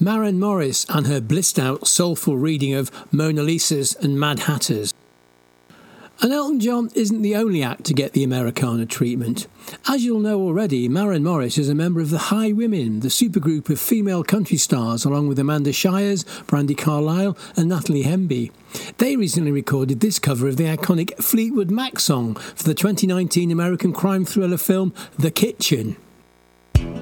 Maren Morris and her blissed-out, soulful reading of Mona Lisas and Mad Hatters. And Elton John isn't the only act to get the Americana treatment. As you'll know already, Maren Morris is a member of the High Women, the supergroup of female country stars, along with Amanda Shires, Brandi Carlile and Natalie Hemby. They recently recorded this cover of the iconic Fleetwood Mac song for the 2019 American crime thriller film The Kitchen.